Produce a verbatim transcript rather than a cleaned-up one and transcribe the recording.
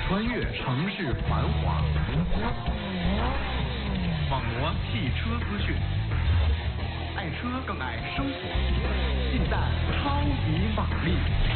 穿越城市繁华，网罗汽车资讯，爱车更爱生活，尽在超级玛丽。